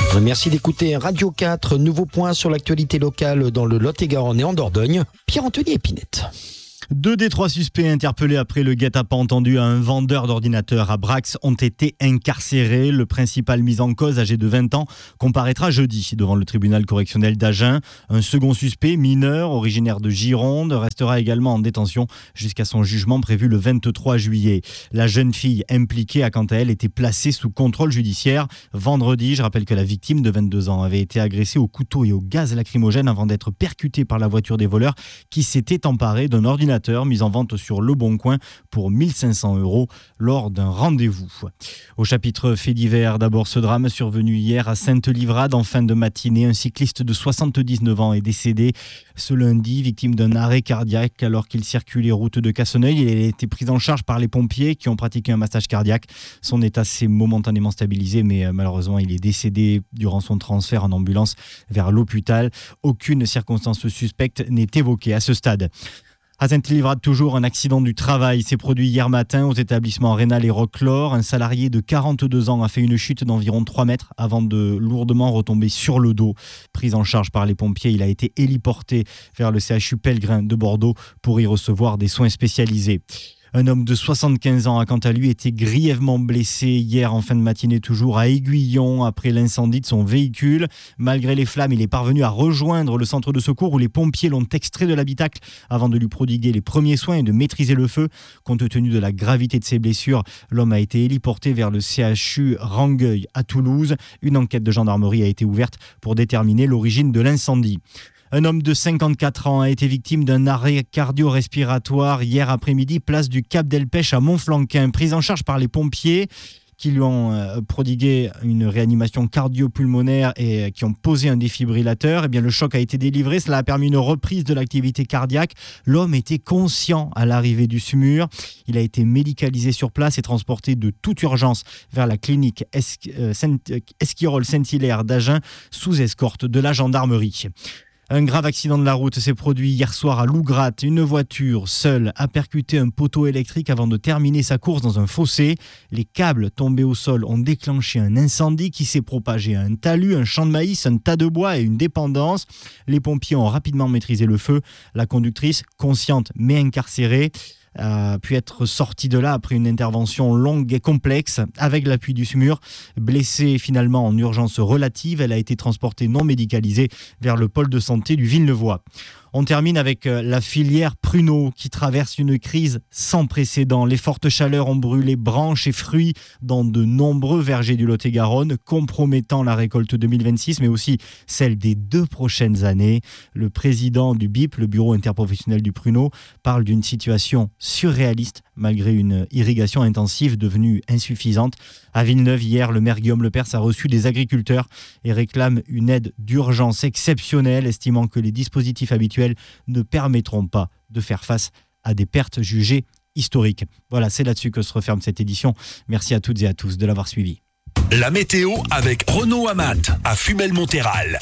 Merci d'écouter Radio 4. Nouveau point sur l'actualité locale dans le Lot-et-Garonne et en Dordogne. Pierre-Anthony Épinette. 2 des 3 suspects interpellés après le guet-apens tendu à un vendeur d'ordinateurs à Brax ont été incarcérés. Le principal mis en cause, âgé de 20 ans, comparaîtra jeudi devant le tribunal correctionnel d'Agen. Un second suspect, mineur, originaire de Gironde, restera également en détention jusqu'à son jugement prévu le 23 juillet. La jeune fille impliquée a quant à elle été placée sous contrôle judiciaire. Vendredi, je rappelle que la victime de 22 ans avait été agressée au couteau et au gaz lacrymogène avant d'être percutée par la voiture des voleurs qui s'étaient emparés d'un ordinateur mis en vente sur Le Bon Coin pour 1 500 € lors d'un rendez-vous. Au chapitre fait divers, d'abord ce drame survenu hier à Sainte-Livrade en fin de matinée. Un cycliste de 79 ans est décédé ce lundi, victime d'un arrêt cardiaque alors qu'il circulait route de Cassoneuil. Il a été pris en charge par les pompiers qui ont pratiqué un massage cardiaque. Son état s'est momentanément stabilisé, mais malheureusement il est décédé durant son transfert en ambulance vers l'hôpital. Aucune circonstance suspecte n'est évoquée à ce stade. À Sainte-Livrade, toujours un accident du travail s'est produit hier matin aux établissements Rénal et Roclore. Un salarié de 42 ans a fait une chute d'environ 3 mètres avant de lourdement retomber sur le dos. Pris en charge par les pompiers, il a été héliporté vers le CHU Pellegrin de Bordeaux pour y recevoir des soins spécialisés. Un homme de 75 ans a quant à lui été grièvement blessé hier en fin de matinée toujours à Aiguillon après l'incendie de son véhicule. Malgré les flammes, il est parvenu à rejoindre le centre de secours où les pompiers l'ont extrait de l'habitacle avant de lui prodiguer les premiers soins et de maîtriser le feu. Compte tenu de la gravité de ses blessures, l'homme a été héliporté vers le CHU Rangueil à Toulouse. Une enquête de gendarmerie a été ouverte pour déterminer l'origine de l'incendie. Un homme de 54 ans a été victime d'un arrêt cardio-respiratoire hier après-midi, place du Cap d'Elpech à Montflanquin. Pris en charge par les pompiers qui lui ont prodigué une réanimation cardio-pulmonaire et qui ont posé un défibrillateur. Eh bien, le choc a été délivré. Cela a permis une reprise de l'activité cardiaque. L'homme était conscient à l'arrivée du SMUR. Il a été médicalisé sur place et transporté de toute urgence vers la clinique Esquirol-Saint-Hilaire d'Agen sous escorte de la gendarmerie. Un grave accident de la route s'est produit hier soir à Lougratte. Une voiture seule a percuté un poteau électrique avant de terminer sa course dans un fossé. Les câbles tombés au sol ont déclenché un incendie qui s'est propagé à un talus, un champ de maïs, un tas de bois et une dépendance. Les pompiers ont rapidement maîtrisé le feu. La conductrice, consciente mais incarcérée, a pu être sortie de là après une intervention longue et complexe avec l'appui du SMUR. Blessée finalement en urgence relative, elle a été transportée non médicalisée vers le pôle de santé du Villeneuvois. On termine avec la filière pruneau qui traverse une crise sans précédent. Les fortes chaleurs ont brûlé branches et fruits dans de nombreux vergers du Lot-et-Garonne, compromettant la récolte 2026, mais aussi celle des 2 prochaines années. Le président du BIP, le Bureau interprofessionnel du pruneau, parle d'une situation surréaliste malgré une irrigation intensive devenue insuffisante. À Villeneuve, hier, le maire Guillaume Lepers a reçu des agriculteurs et réclame une aide d'urgence exceptionnelle, estimant que les dispositifs habituels ne permettront pas de faire face à des pertes jugées historiques. Voilà, c'est là-dessus que se referme cette édition. Merci à toutes et à tous de l'avoir suivi. La météo avec Renaud Amat à Fumel-Montéral.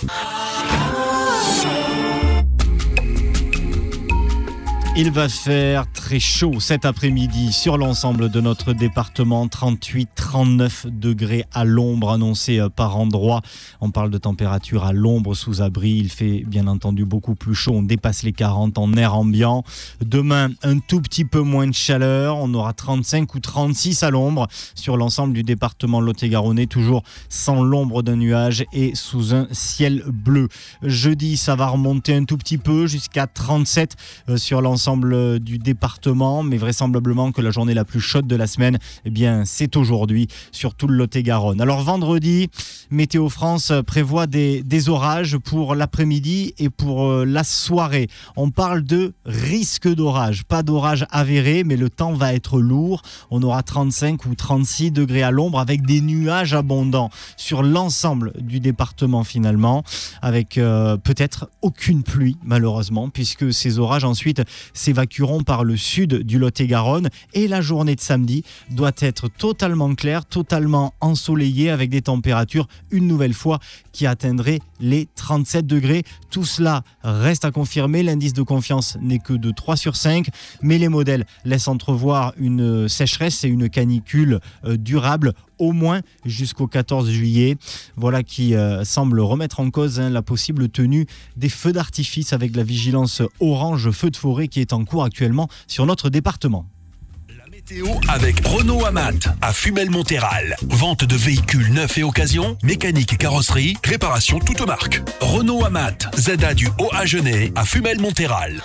Il va faire très chaud cet après-midi sur l'ensemble de notre département. 38-39 degrés à l'ombre annoncés par endroits. On parle de température à l'ombre sous abri. Il fait bien entendu beaucoup plus chaud. On dépasse les 40 en air ambiant. Demain, un tout petit peu moins de chaleur. On aura 35 ou 36 à l'ombre sur l'ensemble du département Lot-et-Garonnais. Toujours sans l'ombre d'un nuage et sous un ciel bleu. Jeudi, ça va remonter un tout petit peu jusqu'à 37 sur l'ensemble du département, mais vraisemblablement que la journée la plus chaude de la semaine, eh bien, c'est aujourd'hui sur tout le Lot-et-Garonne. Alors vendredi, Météo France prévoit des orages pour l'après-midi et pour la soirée. On parle de risque d'orage, pas d'orage avéré, mais le temps va être lourd. On aura 35 ou 36 degrés à l'ombre avec des nuages abondants sur l'ensemble du département finalement, avec peut-être aucune pluie malheureusement, puisque ces orages ensuite s'évacueront par le sud du Lot-et-Garonne et la journée de samedi doit être totalement claire, totalement ensoleillée avec des températures une nouvelle fois qui atteindraient les 37 degrés. Tout cela reste à confirmer. L'indice de confiance n'est que de 3 sur 5, mais les modèles laissent entrevoir une sécheresse et une canicule durable au moins jusqu'au 14 juillet. Voilà qui semble remettre en cause la possible tenue des feux d'artifice avec la vigilance orange feu de forêt qui est en cours actuellement sur notre département. Météo avec Renault Amat à Fumel-Montéral. Vente de véhicules neufs et occasion, mécanique et carrosserie, réparation toute marque. Renault Amat, ZA du Haut-Agenais à Fumel-Montéral.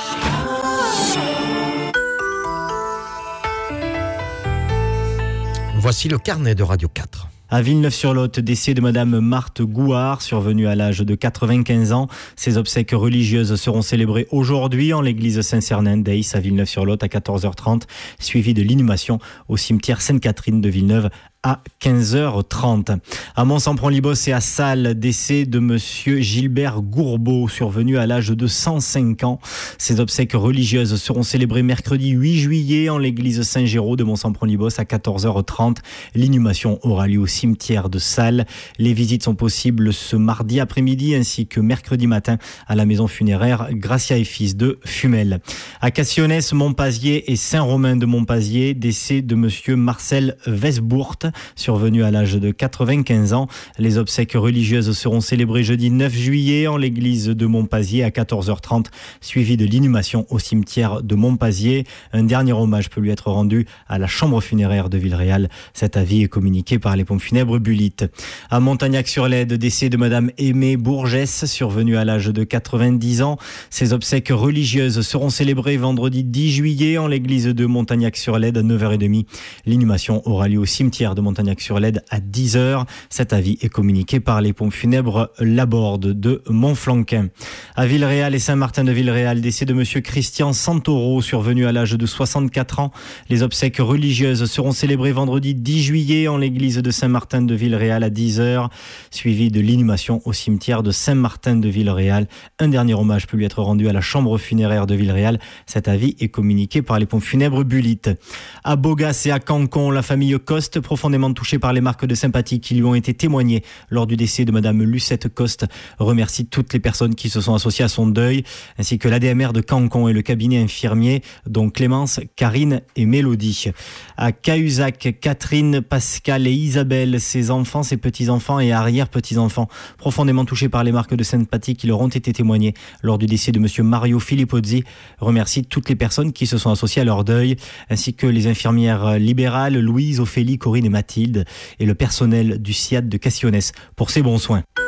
Voici le carnet de Radio 4. À Villeneuve-sur-Lot, décès de Madame Marthe Gouard, survenue à l'âge de 95 ans. Ses obsèques religieuses seront célébrées aujourd'hui en l'église Saint-Cernin d'Aix à Villeneuve-sur-Lot à 14h30, suivi de l'inhumation au cimetière Sainte-Catherine de Villeneuve à 15h30. À Mont-Sampron-Libos et à Salles, décès de monsieur Gilbert Gourbeau, survenu à l'âge de 105 ans. Ses obsèques religieuses seront célébrées mercredi 8 juillet en l'église Saint-Géraud de Mont-Sampron-Libos à 14h30. L'inhumation aura lieu au cimetière de Salles. Les visites sont possibles ce mardi après-midi ainsi que mercredi matin à la maison funéraire Gracia et Fils de Fumel. À Cassionnès, Montpazier et Saint-Romain de Montpazier, décès de monsieur Marcel Vesbourt, survenu à l'âge de 95 ans. Les obsèques religieuses seront célébrées jeudi 9 juillet en l'église de Montpazier à 14h30, suivi de l'inhumation au cimetière de Montpazier. Un dernier hommage peut lui être rendu à la chambre funéraire de Villeréal. Cet avis est communiqué par les pompes funèbres Bullitt. À Montagnac-sur-Lède, décès de madame Aimée Bourgès, survenue à l'âge de 90 ans. Ses obsèques religieuses seront célébrées vendredi 10 juillet en l'église de Montagnac-sur-Lède à 9h30. L'inhumation aura lieu au cimetière de Montagnac-sur-Lède à 10h. Cet avis est communiqué par les pompes funèbres Laborde de Montflanquin. À Villeréal et Saint-Martin de Villeréal, décès de monsieur Christian Santoro, survenu à l'âge de 64 ans. Les obsèques religieuses seront célébrées vendredi 10 juillet en l'église de Saint-Martin de Villeréal à 10h, suivi de l'inhumation au cimetière de Saint-Martin de Villeréal. Un dernier hommage peut lui être rendu à la chambre funéraire de Villeréal. Cet avis est communiqué par les pompes funèbres Bullitt. À Bogas et à Cancon, la famille Coste, profondément touchée par les marques de sympathie qui lui ont été témoignées lors du décès de madame Lucette Coste, remercie toutes les personnes qui se sont associées à son deuil, ainsi que l'ADMR de Cancon et le cabinet infirmier, dont Clémence, Karine et Mélodie. À Cahuzac, Catherine, Pascal et Isabelle, ses enfants, ses petits-enfants et arrière-petits-enfants, profondément touchés par les marques de sympathie qui leur ont été témoignées lors du décès de monsieur Mario Filippozzi, remercie toutes les personnes qui se sont associées à leur deuil, ainsi que les infirmières libérales Louise, Ophélie, Corinne et Mathilde, et le personnel du SIAD de Cassionnès pour ses bons soins.